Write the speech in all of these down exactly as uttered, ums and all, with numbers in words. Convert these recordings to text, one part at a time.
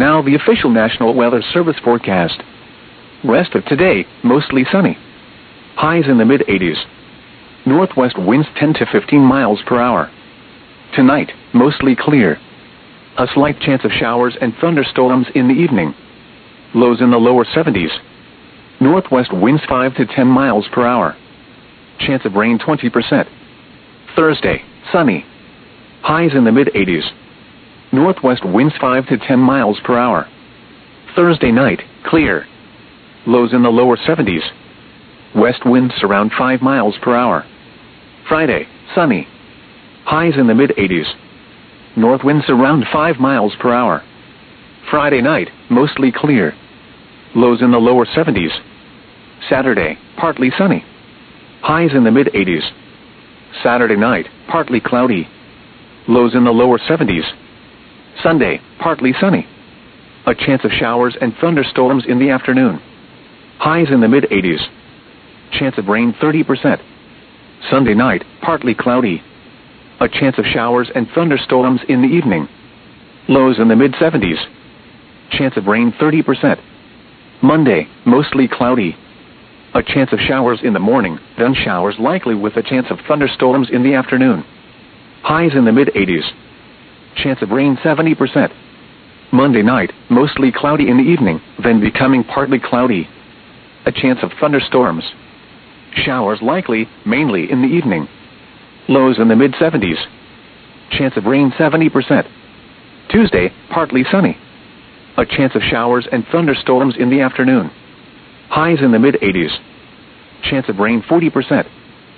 now the official National Weather Service forecast. Rest of today, mostly sunny. Highs in the mid eighties. Northwest winds ten to fifteen miles per hour. Tonight, mostly clear. A slight chance of showers and thunderstorms in the evening. Lows in the lower seventies. Northwest winds five to ten miles per hour. Chance of rain twenty percent. Thursday, sunny. Highs in the mid eighties. Northwest winds five to ten miles per hour. Thursday night, clear. Lows in the lower seventies. West winds around five miles per hour. Friday, sunny. Highs in the mid eighties. North winds around five miles per hour. Friday night, mostly clear. Lows in the lower seventies. Saturday, partly sunny. Highs in the mid eighties. Saturday night, partly cloudy. Lows in the lower seventies. Sunday, partly sunny. A chance of showers and thunderstorms in the afternoon. Highs in the mid eighties. Chance of rain thirty percent. Sunday night, partly cloudy. A chance of showers and thunderstorms in the evening. Lows in the mid seventies. Chance of rain thirty percent. Monday, mostly cloudy. A chance of showers in the morning, then showers likely with a chance of thunderstorms in the afternoon. Highs in the mid eighties. Chance of rain seventy percent. Monday night, mostly cloudy in the evening, then becoming partly cloudy. A chance of thunderstorms. Showers likely, mainly in the evening. Lows in the mid seventies. Chance of rain seventy percent. Tuesday, partly sunny. A chance of showers and thunderstorms in the afternoon. Highs in the mid eighties. Chance of rain forty percent.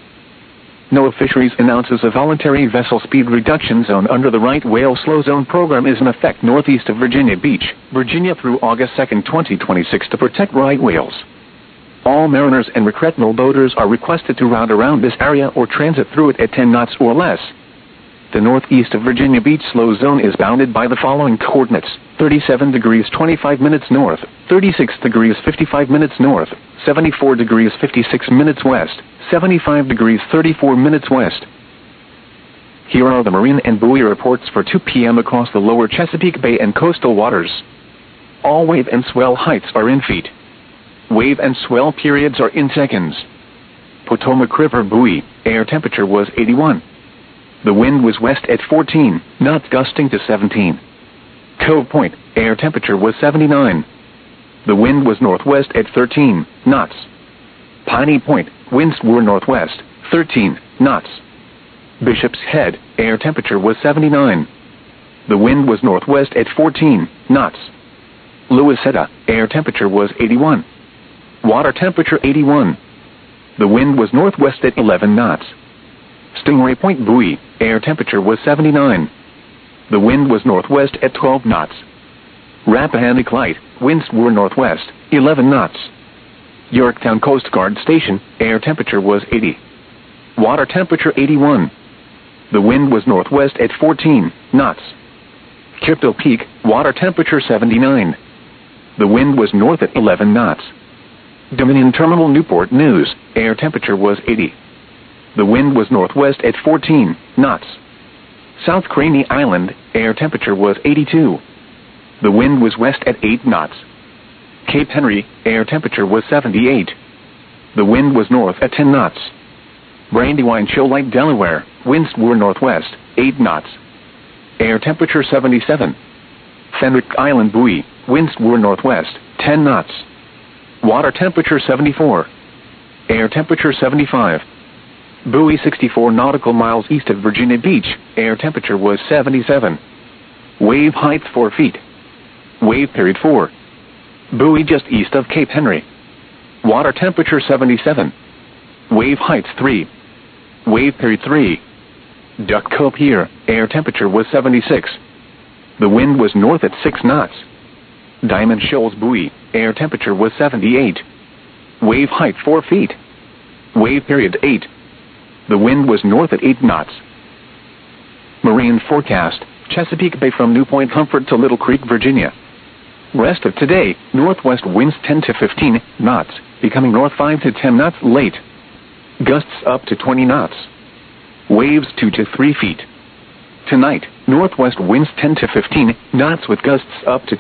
NOAA Fisheries announces a voluntary vessel speed reduction zone under the right whale slow zone program is in effect northeast of Virginia Beach, Virginia through August second, twenty twenty-six to protect right whales. All mariners and recreational boaters are requested to route around this area or transit through it at ten knots or less. The northeast of Virginia Beach slow zone is bounded by the following coordinates: thirty-seven degrees twenty-five minutes north, thirty-six degrees fifty-five minutes north, seventy-four degrees fifty-six minutes west, seventy-five degrees thirty-four minutes west. Here are the marine and buoy reports for two p m across the lower Chesapeake Bay and coastal waters. All wave and swell heights are in feet. Wave and swell periods are in seconds. Potomac River buoy, air temperature was eighty-one. The wind was west at fourteen, knots gusting to seventeen. Cove Point, air temperature was seventy-nine. The wind was northwest at thirteen, knots. Piney Point, winds were northwest, thirteen, knots. Bishop's Head, air temperature was seventy-nine. The wind was northwest at fourteen, knots. Louisetta, air temperature was eighty-one. Water temperature eighty-one. The wind was northwest at eleven knots. Stingray Point buoy, air temperature was seventy-nine. The wind was northwest at twelve knots. Rappahannock Light, winds were northwest, eleven knots. Yorktown Coast Guard Station, air temperature was eighty. Water temperature eighty-one. The wind was northwest at fourteen knots. Kipto Peak, water temperature seventy-nine. The wind was north at eleven knots. Dominion Terminal Newport News, air temperature was eighty. The wind was northwest at fourteen knots. South Craney Island, air temperature was eighty-two. The wind was west at eight knots. Cape Henry, air temperature was seventy-eight. The wind was north at ten knots. Brandywine Shoal Lake, Delaware, winds were northwest, eight knots. Air temperature seventy-seven. Fenwick Island buoy, winds were northwest, ten knots. Water temperature seventy-four. Air temperature seventy-five. Buoy sixty-four nautical miles east of Virginia Beach, air temperature was seventy-seven. Wave height four feet. Wave period four. Buoy just east of Cape Henry. Water temperature seventy-seven. Wave height three. Wave period three. Duck Cove Pier, air temperature was seventy-six. The wind was north at six knots. Diamond Shoals buoy, air temperature was seventy-eight. Wave height four feet. Wave period eight. The wind was north at eight knots. Marine forecast, Chesapeake Bay from New Point Comfort to Little Creek, Virginia. Rest of today, northwest winds ten to fifteen knots, becoming north five to ten knots late. Gusts up to twenty knots. Waves two to three feet. Tonight, northwest winds ten to fifteen knots with gusts up to